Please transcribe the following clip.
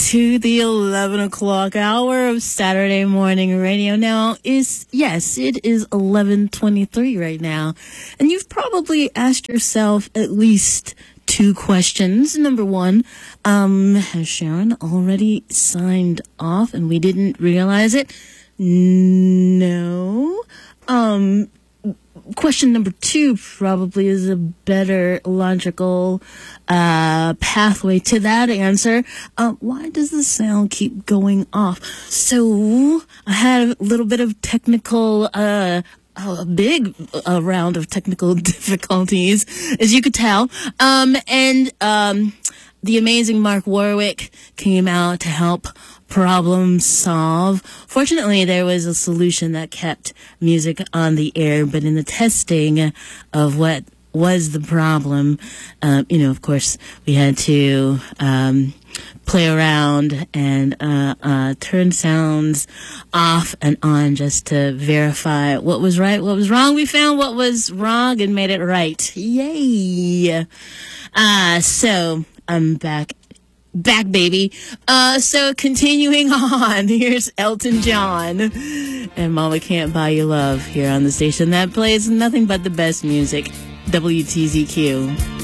to the 11 o'clock hour of Saturday morning radio. Now, it is 11:23 right now. And you've probably asked yourself at least two questions. Number one, has Sharon already signed off and we didn't realize it? No. Question number two probably is a better logical pathway to that answer. Why does the sound keep going off? So I had a little bit of technical, a big round of technical difficulties, as you could tell. The amazing Mark Warwick came out to help problem solve. Fortunately, there was a solution that kept music on the air, but in the testing of what was the problem, of course, we had to play around and turn sounds off and on just to verify what was right, what was wrong. We found what was wrong and made it right. Yay! So I'm back, baby. So continuing on, here's Elton John and Mama Can't Buy You Love here on the station that plays nothing but the best music, WTZQ.